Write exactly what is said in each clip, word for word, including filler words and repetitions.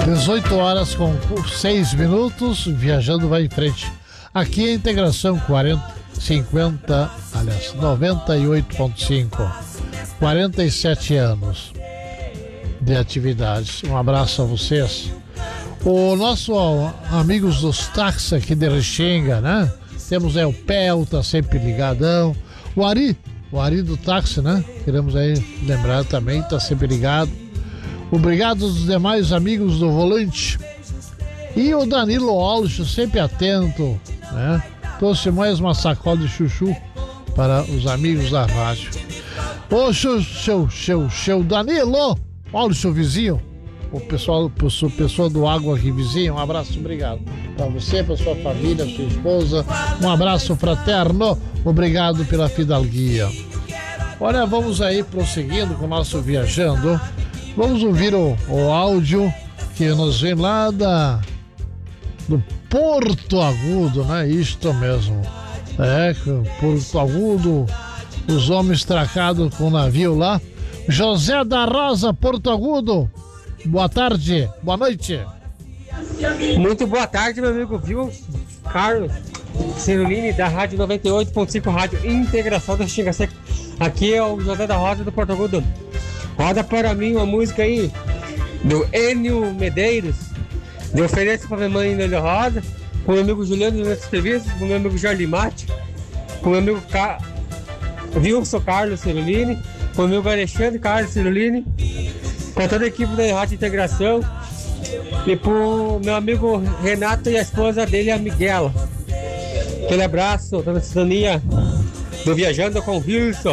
dezoito horas com seis minutos, viajando vai em frente. Aqui a integração quarenta, cinquenta, aliás, noventa e oito ponto cinco. quarenta e sete anos de atividades. Um abraço a vocês. O nosso ó, amigos dos táxis aqui de Restinga, né? Temos aí o Pel, tá sempre ligadão. O Ari, o Ari do táxi, né? Queremos aí lembrar também, tá sempre ligado. Obrigado aos demais amigos do volante. E o Danilo Olcho, sempre atento, né? Trouxe mais uma sacola de chuchu para os amigos da rádio. Ô, seu, seu, seu, seu Danilo, olha o seu vizinho, o pessoal, o pessoal do Água aqui, vizinho, um abraço, obrigado. Para você, para sua família, sua esposa, um abraço fraterno, obrigado pela fidalguia. Olha, vamos aí prosseguindo com o nosso Viajando. Vamos ouvir o, o áudio que nos vem lá da, do Porto Agudo, né? Isto mesmo. É, Porto Agudo, os homens tracados com o navio lá. José da Rosa, Porto Agudo. Boa tarde, boa noite. Muito boa tarde, meu amigo, viu? Carlos Cerulini, da Rádio noventa e oito ponto cinco, Rádio Integração da Xinga Seca. Aqui é o José da Rosa do Porto Agudo. Roda para mim uma música aí do Enio Medeiros. Eu ofereço para minha mãe Nelly Rosa, com meu amigo Juliano do Neto Serviços, com meu amigo Jorge Mate, com meu amigo Ca... Wilson Carlos Cerulini, com meu amigo Alexandre Carlos Cerulini, com toda a equipe da Rádio Integração, e pro meu amigo Renato e a esposa dele, a Miguela. Aquele abraço, toda a sintonia do Viajando com o Wilson.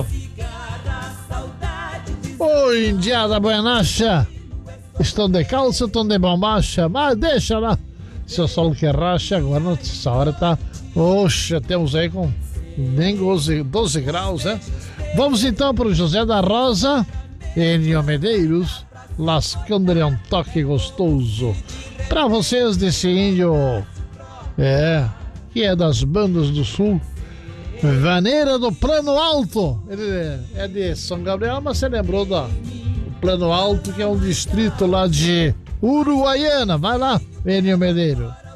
Oi, indiada buenacha. Estão de calça, estão de bombacha, mas deixa lá. Se o sol que racha, agora nessa hora tá. Oxa, temos aí com nem doze, doze graus, né? Vamos então para o José da Rosa, Enio Medeiros, lascando-lhe um toque gostoso. Para vocês desse índio, é, que é das bandas do sul. Vaneira do Plano Alto. Ele é de São Gabriel, mas você lembrou do Plano Alto, que é um distrito lá de Uruguaiana. Vai lá, Enio Medeiros.